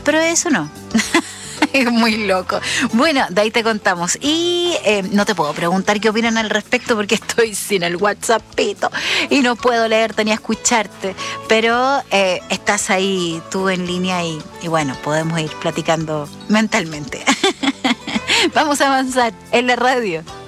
pero eso no. Es muy loco. Bueno, de ahí te contamos. Y no te puedo preguntar qué opinan al respecto porque estoy sin el WhatsAppito y no puedo leerte ni escucharte. Pero estás ahí tú en línea y bueno, podemos ir platicando mentalmente. Vamos a avanzar en la radio.